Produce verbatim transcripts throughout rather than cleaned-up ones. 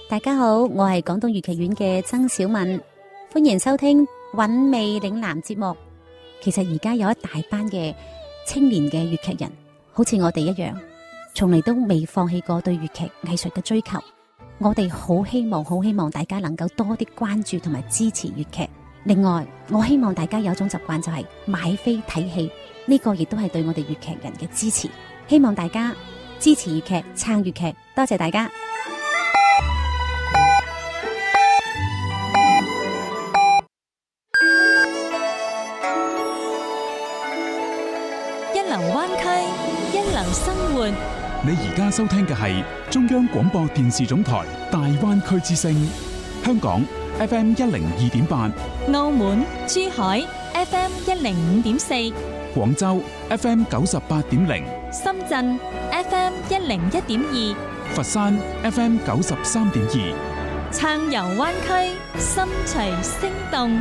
大家好，我係廣東粵劇院嘅曾小敏，歡迎收聽韻味嶺南節目。其實而家有一大班嘅青年嘅粵劇人，好似我哋一樣，從嚟都未放棄過對粵劇藝術嘅追求。我哋好希望，好希望大家能夠多啲關注同埋支持粵劇。另外，我希望大家有一種習慣，就係買飛睇戲，呢個亦都係對我哋粵劇人嘅支持。希望大家支持粵劇，撐粵劇，多謝大家。 一流灣區，一流生活。 你而家收聽嘅係中央廣播電視總台大灣區之聲，香港 F M 一零二點八， 澳門、珠海 F M 一零五點四， 廣州 F M 九十八點零， 深圳 F M 一零一點二， 佛山 F M 九十三點二。 撐遊灣區，心隨聲動。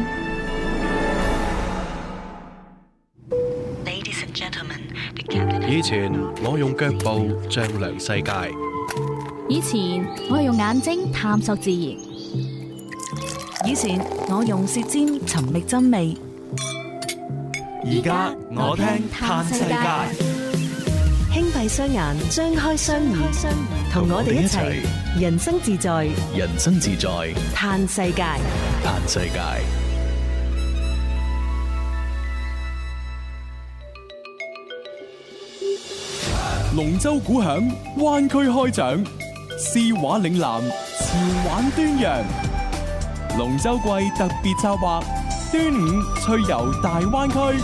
以前我用腳步丈量世界， 以前我用眼睛探索自然， 以前我用舌尖尋覓真味， 而家我聽嘆世界。 輕閉雙眼，張開雙耳，同我哋一齊人生自在， 人生自在嘆世界， 嘆世界。 龍舟鼓響，灣區開獎，詩畫嶺南，潮玩端陽。龍舟季特別策劃，端午趣遊大灣區。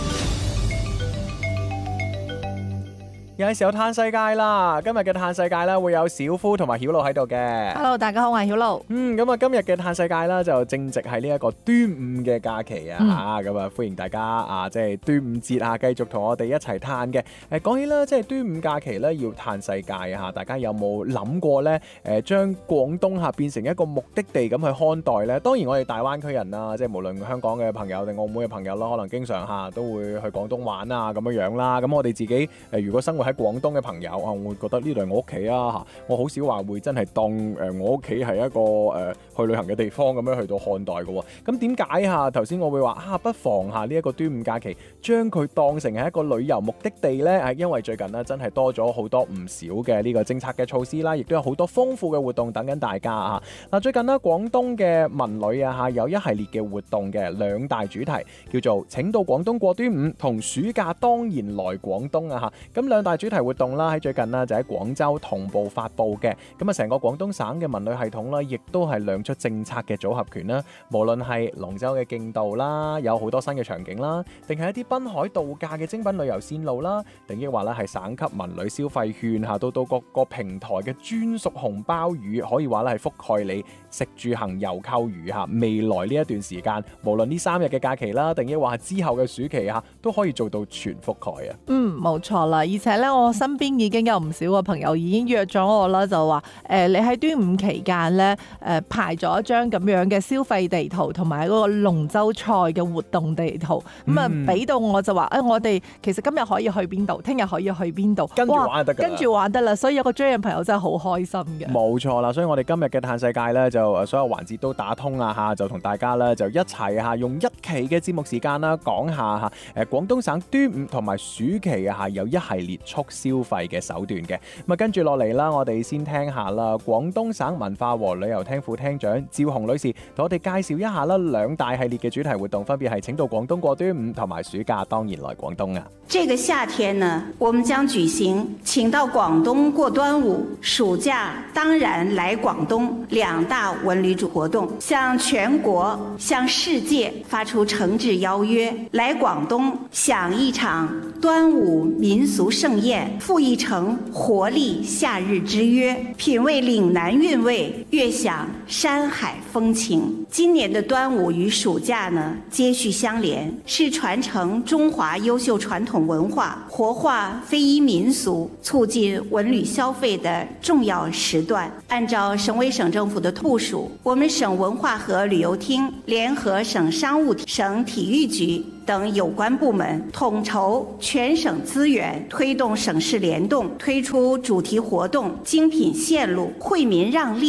有時候嘆世界啦，今日嘅嘆世界咧會有小夫同埋曉露喺度嘅。 Hello， 大家好，我係曉露。 嗯，咁啊，今日嘅嘆世界啦，就正值係呢一個端午嘅假期啊，吓咁啊，歡迎大家啊，即係端午節啊，繼續同我哋一齊嘆嘅。誒，講起啦，即係端午假期咧要嘆世界啊，大家有冇諗過咧？誒，將廣東吓變成一個目的地咁去看待咧？當然，我哋大灣區人啦，即係無論香港嘅朋友定澳門嘅朋友啦，可能經常吓都會去廣東玩啊，咁樣樣啦。咁我哋自己誒，如果生活喺廣東嘅朋友啊，我會覺得呢度係我屋企啊嚇，我好少話會真係當誒我屋企係一個誒、呃、去旅行嘅地方咁樣去到看待嘅喎。咁點解嚇頭先我會話啊，不妨下呢一個端午假期將佢當成係一個旅遊目的地呢？係因為最近呢真係多咗好多唔少嘅呢個政策嘅措施啦，亦都有好多豐富嘅活動等緊大家啊！嗱，最近呢廣東嘅文旅啊嚇有一系列嘅活動嘅兩大主題，叫做請到廣東過端午同暑假當然來廣東啊嚇。咁兩大主題活動啦，喺最近呢就喺廣州同步發布嘅。咁啊，成個廣東省嘅文旅系統啦，亦都係亮出政策嘅組合拳啦。無論係龍舟嘅競渡啦，有好多新嘅場景啦，定係一啲濱海度假嘅精品旅遊線路啦，定抑或咧係省級文旅消費券嚇，到到各個平台嘅專屬紅包雨，可以話咧係覆蓋你食住行遊購娛嚇。未來呢一段時間，無論呢三日嘅假期啦，定抑或係之後嘅暑期嚇，都可以做到全覆蓋啊。 嗯，冇錯啦，而且咧，我身邊已經有唔少嘅朋友已經約咗我啦，就話誒、呃，你喺端午期間咧，誒、呃、排咗一張咁樣嘅消費地圖，同埋嗰個龍舟賽嘅活動地圖，咁啊俾到我就話誒、哎，我哋其實今日可以去邊度，聽日可以去邊度， 跟住玩就得㗎啦， 跟住玩得啦，所以有個追嘅朋友真係好開心嘅。 冇錯啦，所以我哋今日嘅嘆世界咧，就所有環節都打通啦嚇，就同大家咧就一齊嚇用一期嘅節目時間啦，講下嚇誒廣東省端午同埋暑期啊嚇有一系列促消費嘅手段嘅。咁啊，跟住落嚟啦，我哋先聽下啦，廣東省文化和旅遊廳副廳長趙紅女士同我哋介紹一下啦，兩大系列嘅主題活動分別係請到廣東過端午同埋暑假當然來廣東啊。 這個夏天呢，我們將舉行請到廣東過端午、暑假當然來廣東兩大文旅主活動，向全國、向世界發出誠摯邀約，來廣東享一場端午民俗盛宴，赴一城活力夏日之約，品味嶺南韻味，悅享山海風情。今年的端午與暑假呢，接續相連，是傳承中華優秀傳統文化、活化非遺民俗、促進文旅消費的重要時段。按照省委省政府的部署，我們省文化和旅遊廳聯合省商務廳、省體育局等有關部門，統籌全省資源，推動省市聯動，推出主題活動、精品線路、惠民讓利，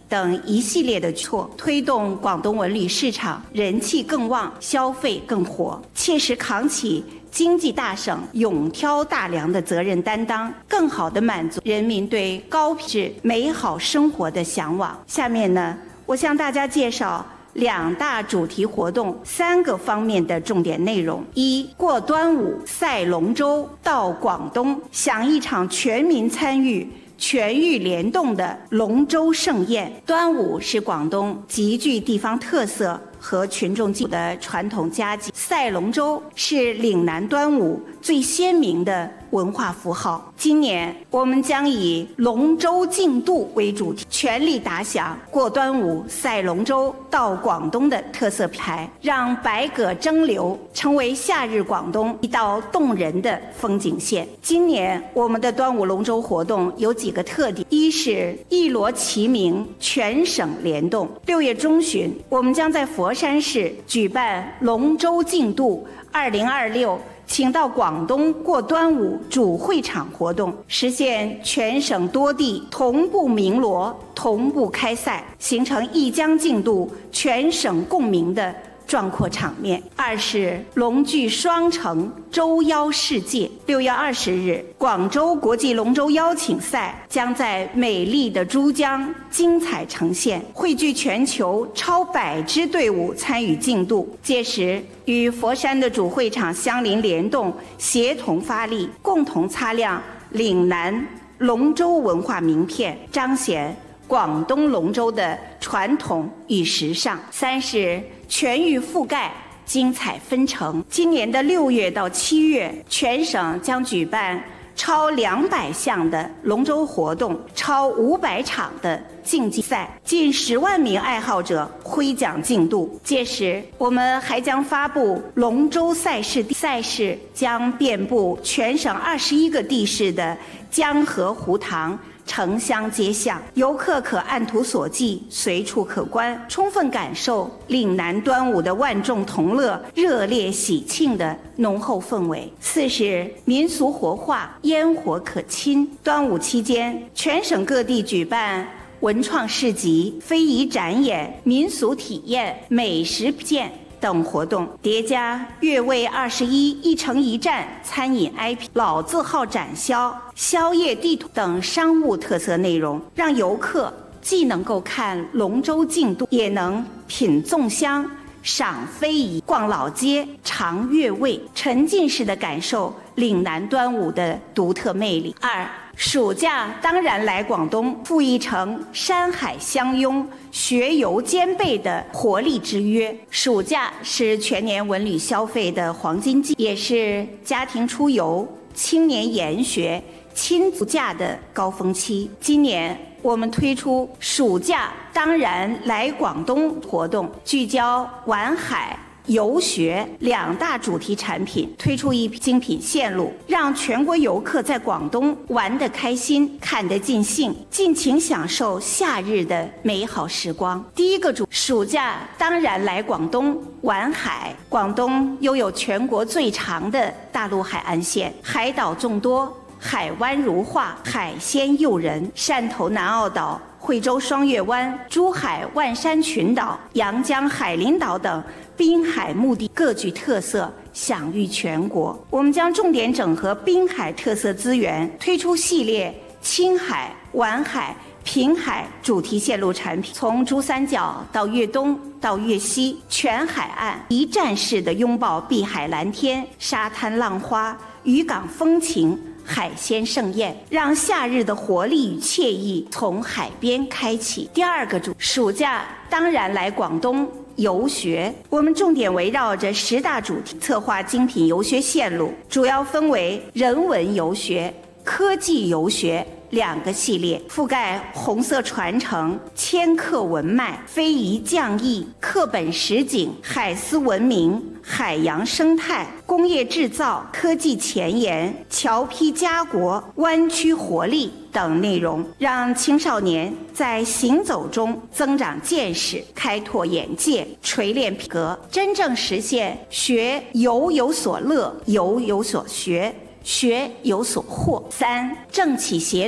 等一系列的举措，推动广东文旅市场人气更旺，消费更活，切实扛起经济大省勇挑大梁的责任担当，更好地满足人民对高品质美好生活的向往。下面呢，我向大家介绍两大主题活动三个方面的重点内容：一、过端午赛龙舟到广东，享一场全民参与、全域联动的龙舟盛宴。端午是广东极具地方特色和群众基础的传统佳节，赛龙舟是岭南端午最鲜明的文化符号。今年我们将以龙舟竞渡为主题，全力打响过端午赛龙舟到广东的特色牌，让百舸争流成为夏日广东一道动人的风景线。今年我们的端午龙舟活动有几个特点：一是一锣齐鸣，全省联动。六月中旬，我们将在佛山市举办龙舟竞渡二零二六请到广东过端午主会场活动，实现全省多地同步鸣锣、同步开赛，形成一江竞渡、全省共鸣的壮阔场面。二是龙踞双城，舟邀世界。六月二十日，广州国际龙舟邀请赛将在美丽的珠江精彩呈现，汇聚全球超百支队伍参与竞渡。届时，与佛山的主会场相邻联动，协同发力，共同擦亮岭南龙舟文化名片，彰显广东龙舟的传统与时尚。三是全域覆盖，精彩纷呈。今年的六月到七月，全省将举办超两百项的龙舟活动，超五百场的竞技赛，近十万名爱好者挥桨竞渡。届时，我们还将发布龙舟赛事，赛事将遍布全省二十一个地市的江河湖塘、城乡街巷，游客可按图索骥，随处可观，充分感受岭南端午的万众同乐、热烈喜庆的浓厚氛围。四是民俗活化，烟火可亲。端午期间，全省各地举办文创市集、非遗展演、民俗体验、美食品鉴等活动，叠加粤味二十一、一城一站餐饮 I P、老字号展销、宵夜地图等商务特色内容，让游客既能够看龙舟竞渡，也能品粽香、赏非遗、逛老街、尝粤味，沉浸式的感受岭南端午的独特魅力。二、暑假当然来广东，赋一城山海相拥、学游兼备的活力之约。暑假是全年文旅消费的黄金季，也是家庭出游、青年研学、亲子假的高峰期。今年我们推出暑假当然来广东活动，聚焦玩海、游学两大主题产品，推出一批精品线路，让全国游客在广东玩得开心、看得尽兴，尽情享受夏日的美好时光。第一个主，暑假当然来广东玩海。广东拥有全国最长的大陆海岸线，海岛众多，海湾如画，海鲜诱人。汕头南澳岛、惠州双月湾、珠海万山群岛、阳江海陵岛等滨海目的各具特色，享誉全国。我们将重点整合滨海特色资源，推出系列青海、皖海、平海主题线路产品，从珠三角到粤东到粤西，全海岸一站式的拥抱碧海蓝天、沙滩浪花、渔港风情、海鲜盛宴，让夏日的活力与惬意从海边开启。第二个主，暑假当然来广东游学。我们重点围绕着十大主题策划精品游学线路，主要分为人文游学、科技游学两个系列，覆盖红色传承、千客文脉、非遗匠艺、课本实景、海丝文明、海洋生态、工业制造、科技前沿、侨批家国、湾区活力等内容，让青少年在行走中增长见识、开拓眼界、锤炼品格，真正实现学游有所乐、游有所学、学有所获。三、政企协